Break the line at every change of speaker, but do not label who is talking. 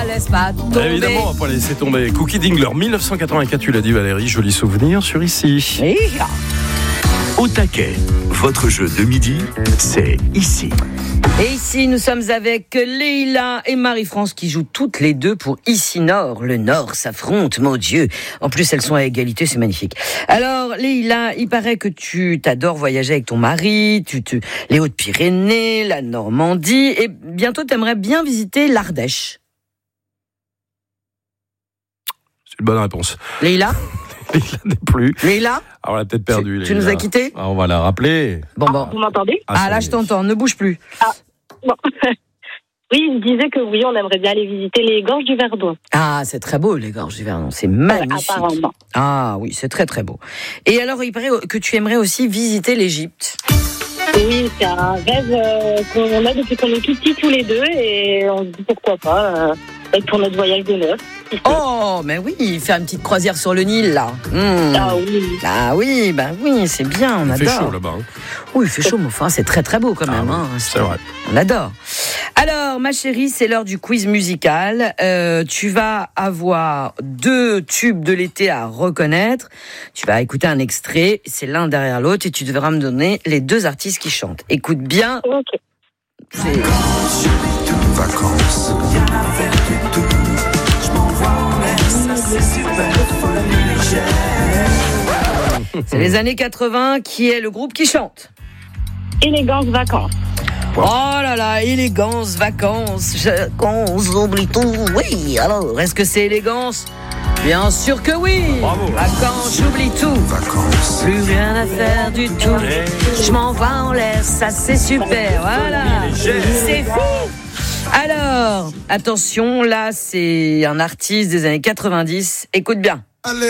Laisse pas tomber.
Évidemment, on va pas laisser tomber. Cookie Dingler, 1984, tu l'as dit Valérie, joli souvenir sur ici.
Oui.
Au taquet, votre jeu de midi, c'est ici.
Et ici, nous sommes avec Leïla et Marie-France qui jouent toutes les deux pour Ici Nord. Le Nord s'affronte, mon Dieu. En plus, elles sont à égalité, c'est magnifique. Alors, Leïla, il paraît que tu t'adores voyager avec ton mari, les Hautes-Pyrénées, la Normandie, et bientôt, tu aimerais bien visiter l'Ardèche.
C'est une bonne réponse.
Leïla
n'est plus.
Leïla
Alors, on l'a peut-être perdu.
Tu nous as quittés.
On va la rappeler.
Bon.
Vous m'entendez?
Là, je t'entends. Ne bouge plus.
Bon. Oui, je disais que oui, on aimerait bien aller visiter les gorges du Verdon.
Ah, c'est très beau, les gorges du Verdon. C'est magnifique.
Apparemment.
Ah oui, c'est très très beau. Et alors, il paraît que tu aimerais aussi visiter l'Égypte.
Oui, c'est un rêve qu'on a depuis qu'on est tout petits tous les deux et on se dit pourquoi pas pour notre voyage de noces.
Oh, mais oui, faire une petite croisière sur le Nil, là.
Ah oui.
Ah oui, oui, c'est bien, on adore.
Il fait chaud là-bas.
Oui, il fait chaud, mais enfin, c'est très très beau quand même.
Oui,
hein.
c'est vrai.
On adore. Alors, ma chérie, c'est l'heure du quiz musical. Tu vas avoir 2 tubes de l'été à reconnaître. Tu vas écouter un extrait, c'est l'un derrière l'autre, et tu devras me donner les 2 artistes qui chantent. Écoute bien.
Ok.
C'est...
Vacances.
C'est les années 80, qui est le groupe qui chante.
Élégance vacances.
Oh là là, élégance, vacances, on oublie tout. Oui, alors, est-ce que c'est élégance? Bien sûr que oui.
Bravo.
Vacances, j'oublie tout.
Vacances.
Plus rien à faire du tout. Je m'envoie en l'air, ça c'est super. Voilà. C'est fou. Alors, attention, là c'est un artiste des années 90. Écoute bien.